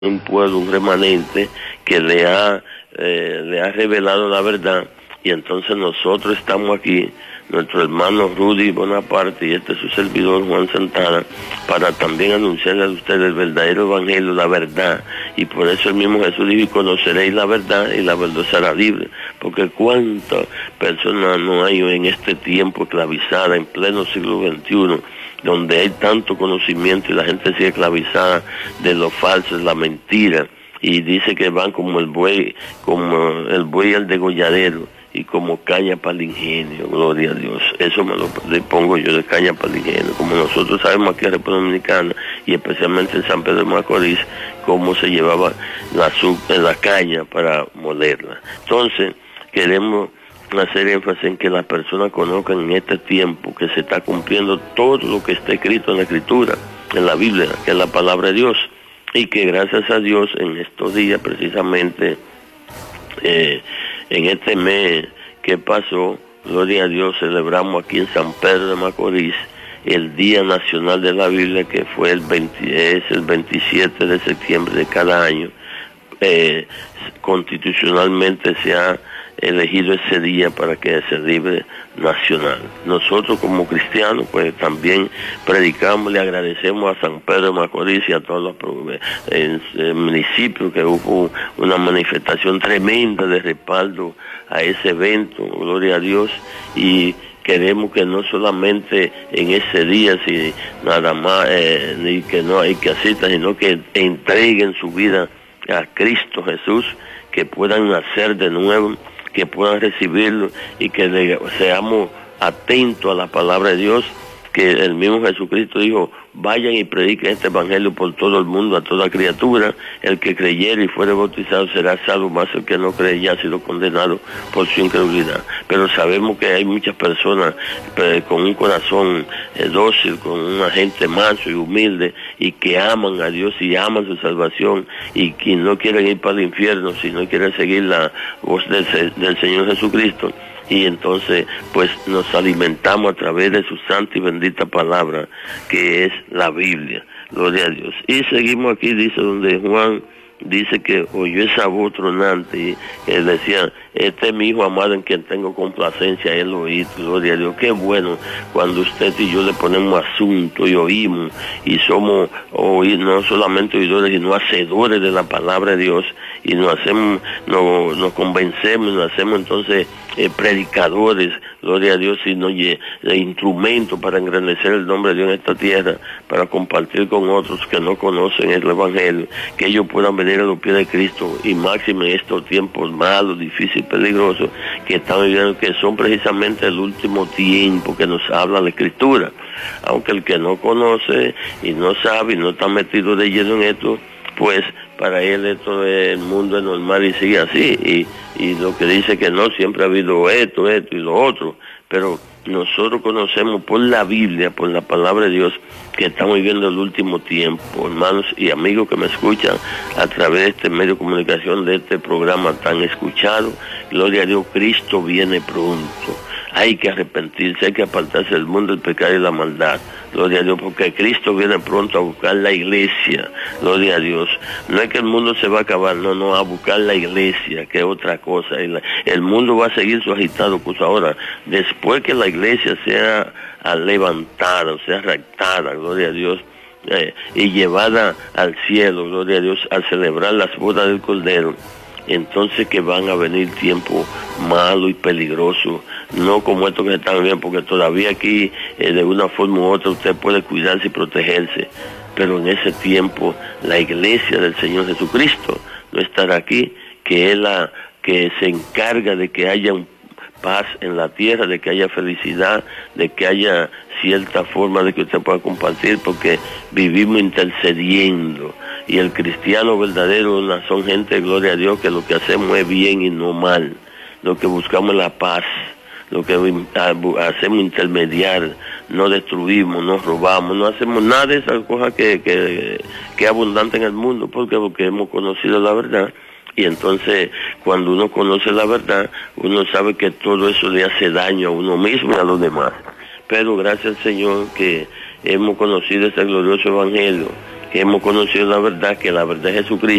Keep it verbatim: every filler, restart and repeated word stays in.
un pueblo, un remanente que le ha, eh, le ha revelado la verdad, y entonces nosotros estamos aquí, nuestro hermano Rudy Bonaparte y este su servidor Juan Santana, para también anunciarle a ustedes el verdadero evangelio, la verdad, y por eso el mismo Jesús dijo: y conoceréis la verdad y la verdad será libre, porque cuántas personas no hay en este tiempo esclavizadas en pleno siglo veintiuno, donde hay tanto conocimiento y la gente sigue esclavizada de lo falso, de la mentira, y dice que van como el buey, como el buey al degolladero, y como caña para el ingenio, gloria a Dios. Eso me lo le pongo yo, de caña para el ingenio. Como nosotros sabemos aquí en República Dominicana, y especialmente en San Pedro de Macorís, cómo se llevaba la, la caña para molerla. Entonces, queremos hacer énfasis en que las personas conozcan en este tiempo que se está cumpliendo todo lo que está escrito en la Escritura, en la Biblia, que es la palabra de Dios, y que gracias a Dios en estos días, precisamente eh, en este mes que pasó, gloria a Dios, celebramos aquí en San Pedro de Macorís el Día Nacional de la Biblia, que fue el veinte, es el veintisiete de septiembre de cada año. Eh, constitucionalmente se ha elegido ese día para que se libre nacional. Nosotros como cristianos pues también predicamos, le agradecemos a San Pedro de Macorís y a todos los eh, municipios que hubo una manifestación tremenda de respaldo a ese evento, gloria a Dios, y queremos que no solamente en ese día, si nada más, eh, ni que no hay que asistan, sino que entreguen su vida a Cristo Jesús, que puedan nacer de nuevo, que puedan recibirlo, y que le, seamos atentos a la palabra de Dios, que el mismo Jesucristo dijo: vayan y prediquen este evangelio por todo el mundo, a toda criatura. El que creyere y fuere bautizado será salvo, más el que no cree ya ha sido condenado por su incredulidad. Pero sabemos que hay muchas personas eh, con un corazón eh, dócil, con una gente manso y humilde, y que aman a Dios y aman su salvación, y que no quieren ir para el infierno, sino quieren seguir la voz del, del Señor Jesucristo. Y entonces pues nos alimentamos a través de su santa y bendita palabra, que es la Biblia, gloria a Dios. Y seguimos aquí, dice, donde Juan dice que oyó esa voz tronante, y él decía: este es mi hijo amado en quien tengo complacencia, él lo oí, gloria a Dios. Qué bueno cuando usted y yo le ponemos asunto y oímos, y somos oír, no solamente oidores, sino hacedores de la palabra de Dios, y nos hacemos, nos, nos convencemos, nos hacemos entonces eh, predicadores, gloria a Dios, y nos eh, instrumentos para engrandecer el nombre de Dios en esta tierra, para compartir con otros que no conocen el evangelio, que ellos puedan venir a los pies de Cristo, y máximo en estos tiempos malos, difíciles, peligrosos que estamos viviendo, que son precisamente el último tiempo que nos habla la Escritura. Aunque el que no conoce y no sabe y no está metido de lleno en esto, pues para él esto es, el mundo es normal y sigue así, y, y lo que dice que no, siempre ha habido esto, esto y lo otro, pero nosotros conocemos por la Biblia, por la palabra de Dios, que estamos viviendo el último tiempo, hermanos y amigos que me escuchan a través de este medio de comunicación, de este programa tan escuchado. Gloria a Dios, Cristo viene pronto. Hay que arrepentirse, hay que apartarse del mundo, del pecado y la maldad. Gloria a Dios, porque Cristo viene pronto a buscar la iglesia. Gloria a Dios. No es que el mundo se va a acabar, no, no, a buscar la iglesia, que es otra cosa. El mundo va a seguir su agitado curso. Ahora, después que la iglesia sea levantada, o sea rectada, gloria a Dios, eh, y llevada al cielo, gloria a Dios, a celebrar las bodas del Cordero, entonces que van a venir tiempos malos y peligrosos, no como estos que están bien, porque todavía aquí eh, de una forma u otra usted puede cuidarse y protegerse, pero en ese tiempo la iglesia del Señor Jesucristo no estará aquí, que es la que se encarga de que haya un paz en la tierra, de que haya felicidad, de que haya cierta forma de que usted pueda compartir, porque vivimos intercediendo, y el cristiano verdadero son gente, gloria a Dios, que lo que hacemos es bien y no mal, lo que buscamos es la paz, lo que hacemos intermediar, no destruimos, no robamos, no hacemos nada de esas cosas que, que, que es abundante en el mundo, porque porque hemos conocido la verdad. Y entonces, cuando uno conoce la verdad, uno sabe que todo eso le hace daño a uno mismo y a los demás. Pero gracias al Señor que hemos conocido este glorioso evangelio, que hemos conocido la verdad, que la verdad es Jesucristo.